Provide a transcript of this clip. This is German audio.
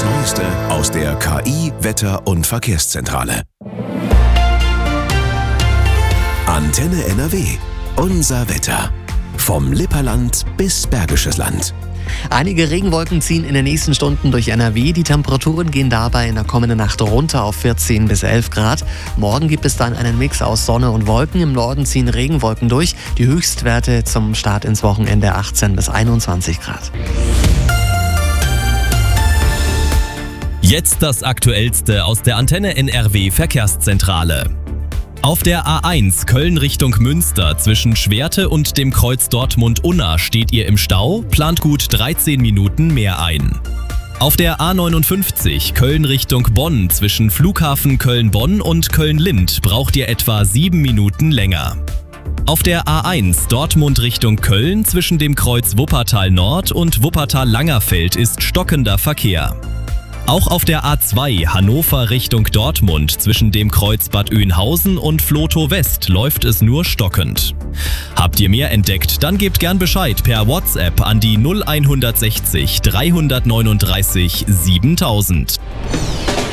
Neueste aus der KI Wetter- und Verkehrszentrale. Antenne NRW. Unser Wetter. Vom Lipperland bis Bergisches Land. Einige Regenwolken ziehen in den nächsten Stunden durch NRW. Die Temperaturen gehen dabei in der kommenden Nacht runter auf 14 bis 11 Grad. Morgen gibt es dann einen Mix aus Sonne und Wolken. Im Norden ziehen Regenwolken durch. Die Höchstwerte zum Start ins Wochenende 18 bis 21 Grad. Jetzt das Aktuellste aus der Antenne NRW Verkehrszentrale. Auf der A1 Köln Richtung Münster zwischen Schwerte und dem Kreuz Dortmund-Unna steht ihr im Stau, plant gut 13 Minuten mehr ein. Auf der A59 Köln Richtung Bonn zwischen Flughafen Köln-Bonn und Köln-Lind braucht ihr etwa 7 Minuten länger. Auf der A1 Dortmund Richtung Köln zwischen dem Kreuz Wuppertal-Nord und Wuppertal-Langerfeld ist stockender Verkehr. Auch auf der A2 Hannover Richtung Dortmund zwischen dem Kreuz Bad Oeynhausen und Vlotho West läuft es nur stockend. Habt ihr mehr entdeckt, dann gebt gern Bescheid per WhatsApp an die 0160 339 7000.